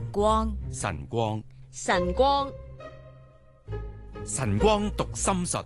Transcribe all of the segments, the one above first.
光， 晨光， 晨光， 晨光讀心術。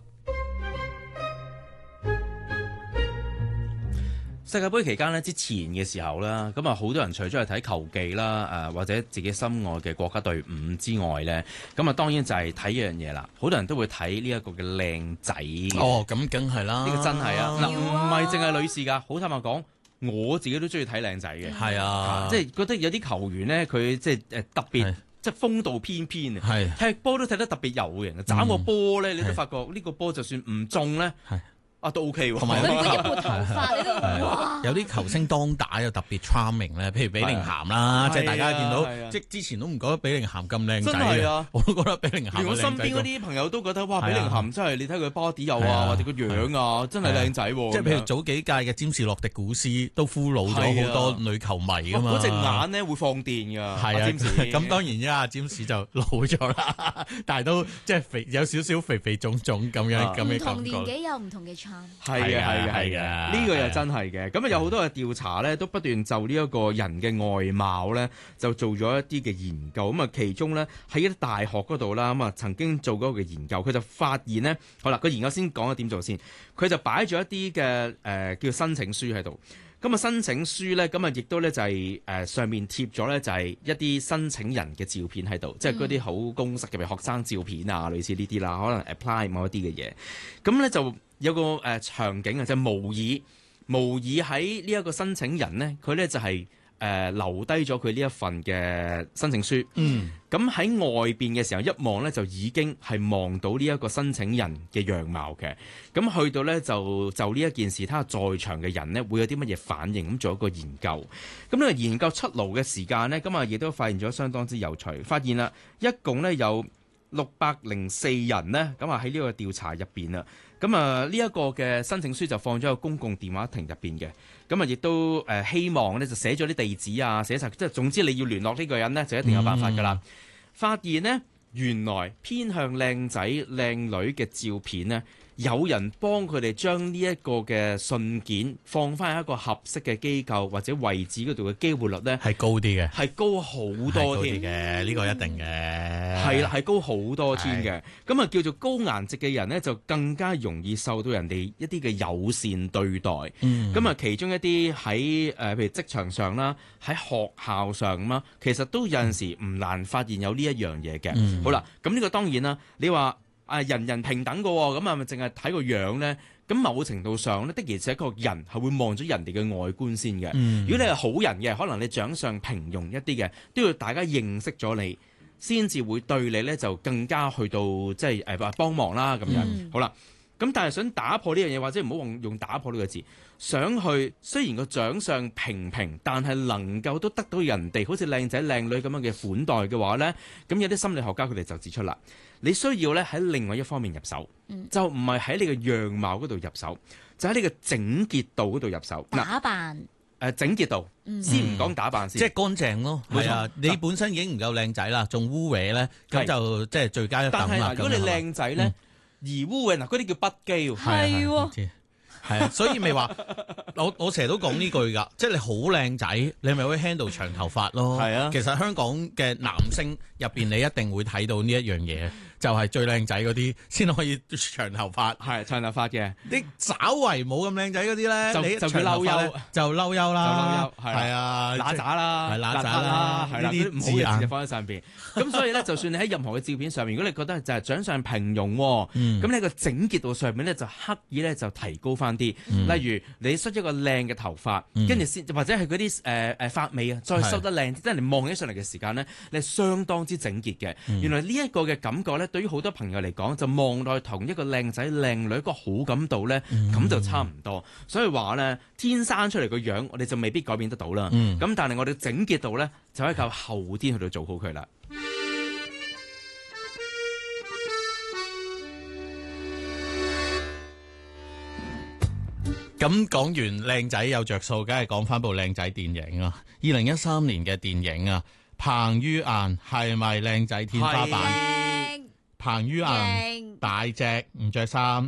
世界盃期間咧，之前嘅時候啦，咁啊好多人除咗去睇球技啦，或者自己心愛嘅國家隊伍之外咧，咁啊當然就係睇一樣嘢啦。好多人都會睇呢一個嘅靚仔。 哦，咁梗係啦， 呢個真係啊！嗱，唔係淨係女士㗎，好坦白講，我自己都中意睇靚仔嘅。 係啊， 即係覺得有啲球員咧，佢即係特別。即係風度翩翩啊！踢波都踢得特別有型啊！斬個波咧，你都發覺呢個波就算唔中咧，都 OK 喎。 同埋佢一撥頭髮，你都哇！ 有啲球星當打又特別 charming 咧，譬如比寧鹹啦，即係大家見到，即係之前都唔覺得比寧鹹咁靚仔嘅，我都覺得比寧鹹。 連我身邊嗰啲朋友都覺得哇，比寧鹹真係你睇佢 body 又啊，或者個樣啊，真係靚仔喎。 即係譬如早幾屆嘅詹士洛迪古斯都俘虜咗好多女球迷噶嘛。 嗰隻眼咧會放電㗎。係啊，詹士。 咁當然而家詹士就老咗啦，但係都即係肥有少少肥肥腫腫咁樣咁嘅感覺。 唔同年紀有唔同嘅 charm。 係啊，呢個又真係嘅。咁啊有好多嘅調查咧，都不斷就呢一個人嘅外貌咧，就做咗一啲嘅研究。咁啊，其中咧喺一啲大學嗰度啦，咁啊曾經做過嘅研究，佢就發現咧，好啦，個研究先講咗點做先。佢就擺咗一啲嘅叫申請書喺度。咁啊申請書咧，咁啊亦都咧就係上面貼咗咧就係一啲申請人嘅照片喺度，即係嗰啲好公式嘅學生照片啊，類似呢啲啦，可能 apply 某一啲嘅嘢。咁咧就有個場景啊，就模擬喺呢一個申請人咧，佢咧就係留低咗佢呢一份嘅申請書。咁喺外邊嘅時候一望咧，就已經係望到呢一個申請人嘅樣貌嘅。咁去到咧就呢一件事，睇下在場嘅人咧會有啲乜嘢反應，咁做一個研究。咁呢個研究出爐嘅時間咧，咁啊亦都發現咗相當之有趣，發現啦一共咧有604人呢，咁啊喺呢個調查入邊啦。咁啊呢一個嘅申請書就放咗喺公共電話亭入邊嘅。咁啊亦都希望咧就寫咗啲地址啊，寫晒，即係總之你要聯絡呢個人呢，就一定有辦法噶啦。發現呢，原來偏向靚仔靚女嘅照片呢，有人幫佢哋將呢一個嘅信件放翻喺一個合適嘅機構或者位置嗰度嘅機會率呢，係高啲嘅，係高好多添嘅，呢個一定嘅，係啦，係高好多添嘅。咁啊叫做高顏值嘅人呢，就更加容易受到人哋一啲嘅友善對待。咁啊其中一啲喺譬如職場上啦，喺學校上啦，其實都有陣時唔難發現有呢一樣嘢嘅。好啦，咁呢個當然啦，你話人人平等嘅喎，咁係咪淨係睇個樣咧？咁某程度上咧，的而且確人係會望咗人哋嘅外觀先嘅。如果你係好人嘅，可能你長相平庸一啲嘅，都要大家認識咗你，先至會對你咧就更加去到即係幫忙啦咁樣。好啦，咁但係想打破呢樣嘢，或者唔好用打破呢個字，想去雖然個長相平平，但係能夠都得到人哋好似靚仔靚女咁樣嘅款待嘅話咧，咁有啲心理學家佢哋就指出啦，你需要咧喺另外一方面入手，就唔係喺你嘅樣貌嗰度入手，就喺你嘅整潔度嗰度入手。 打扮整潔度，先唔講打扮先， 即係乾淨咯。係啊，你本身已經唔夠靚仔啦，仲污穢咧，咁就即係罪加一等啦。 但係如果你靚仔咧，而污穢嗱，嗰啲叫不羈， 係喎。 係啊，所以咪話我成日都講呢句㗎，即係你好靚仔，你咪可以 handle 長頭髮咯。係啊，其實香港嘅男星入邊，你一定會睇到呢一樣嘢，就係最靚仔嗰啲先可以長頭髮。係長頭髮嘅，你稍為冇咁靚仔嗰啲咧，就嬲憂，就嬲憂啦，係啊，揦渣啦，係揦渣啦，係啦，呢啲唔好嘅字就放喺上邊。咁所以咧，就算你喺任何嘅照片上面，如果你覺得就係長相平庸，咁你個整潔度上面咧就刻意咧就提高翻。例如你梳一個靚嘅頭髮，跟住先或者係嗰啲髮尾啊，再梳得靚啲，即係你望起上嚟嘅時間咧，你係相當之整潔嘅。原來呢一個嘅感覺咧，對於好多朋友嚟講，就望落去同一個靚仔靚女一個好感度咧，咁就差唔多。所以話咧，天生出嚟個樣，我哋就未必改變得到啦。咁但係我哋整潔度咧，就可以靠後天去到做好佢啦。咁講完靚仔有着數，梗係講翻部靚仔電影啊！2013年嘅電影啊，彭于晏係咪靚仔天花板？彭于晏大隻唔着衫。